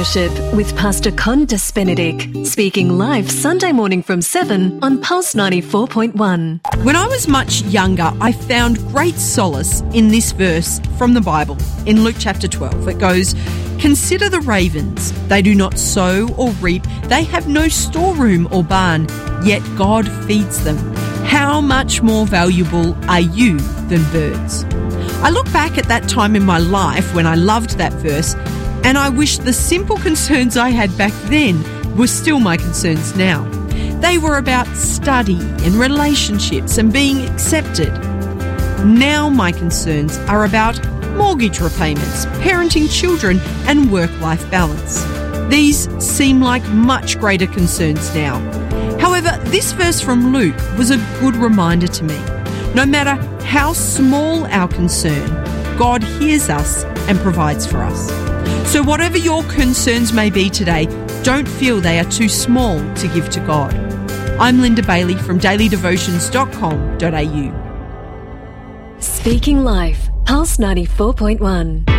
Worship with Pastor Condas Benedict, speaking live Sunday morning from 7 on Pulse 94.1. When I was much younger, I found great solace in this verse from the Bible. In Luke chapter 12, it goes, "Consider the ravens. They do not sow or reap. They have no storeroom or barn, yet God feeds them. How much more valuable are you than birds?" I look back at that time in my life when I loved that verse, and I wish the simple concerns I had back then were still my concerns now. They were about study and relationships and being accepted. Now my concerns are about mortgage repayments, parenting children, and work-life balance. These seem like much greater concerns now. However, this verse from Luke was a good reminder to me. No matter how small our concern, God hears us and provides for us. So whatever your concerns may be today, don't feel they are too small to give to God. I'm Linda Bailey from dailydevotions.com.au. Speaking Life, Pulse 94.1.